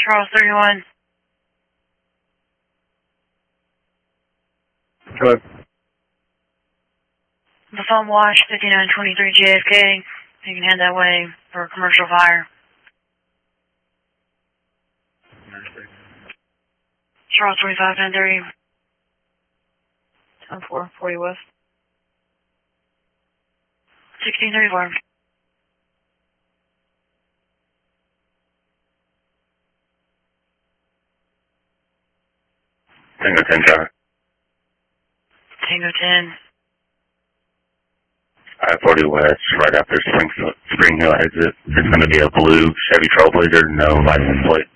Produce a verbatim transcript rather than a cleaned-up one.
Charles thirty-one. Hello. The phone wash, fifty-nine twenty-three J F K. You can head that way for a commercial fire. Charles twenty-five ten thirty. ten four forty West. sixteen thirty-four. Tango ten Drive. Tango ten. I forty West, right after Spring, Spring Hill exit. It's going to be a blue Chevy Trailblazer, no license plate.